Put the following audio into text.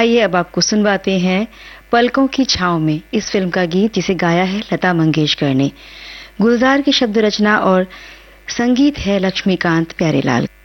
आइए अब आपको सुनवाते हैं पलकों की छांव में इस फिल्म का गीत, जिसे गाया है लता मंगेशकर ने। गुलजार की शब्द रचना और संगीत है लक्ष्मीकांत प्यारेलाल।